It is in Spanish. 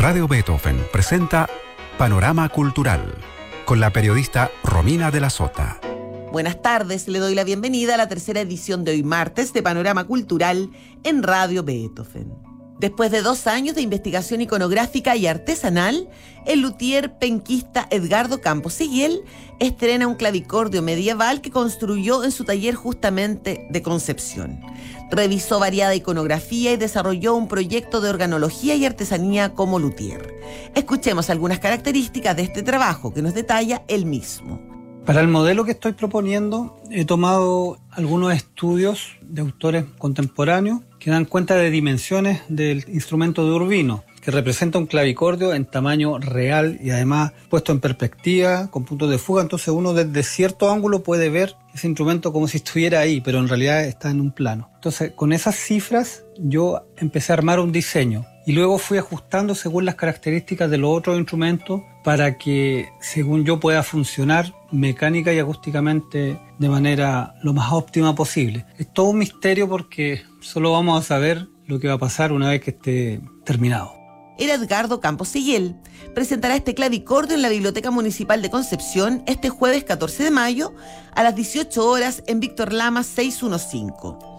Radio Beethoven presenta Panorama Cultural con la periodista Romina de la Sota. Buenas tardes, le doy la bienvenida a la tercera edición de hoy martes de Panorama Cultural en Radio Beethoven. Después de 2 años de investigación iconográfica y artesanal, el luthier penquista Edgardo Campos Seguiel estrena un clavicordio medieval que construyó en su taller justamente de Concepción. Revisó variada iconografía y desarrolló un proyecto de organología y artesanía como luthier. Escuchemos algunas características de este trabajo que nos detalla él mismo. Para el modelo que estoy proponiendo, he tomado algunos estudios de autores contemporáneos que dan cuenta de dimensiones del instrumento de Urbino, que representa un clavicordio en tamaño real y además puesto en perspectiva, con puntos de fuga. Entonces uno desde cierto ángulo puede ver ese instrumento como si estuviera ahí, pero en realidad está en un plano. Entonces con esas cifras yo empecé a armar un diseño y luego fui ajustando según las características de los otros instrumentos para que, según yo, pueda funcionar mecánica y acústicamente de manera lo más óptima posible. Es todo un misterio porque solo vamos a saber lo que va a pasar una vez que esté terminado. Era Edgardo Campos Seguiel. Presentará este clavicordio en la Biblioteca Municipal de Concepción este jueves 14 de mayo a las 18 horas en Víctor Lama 615.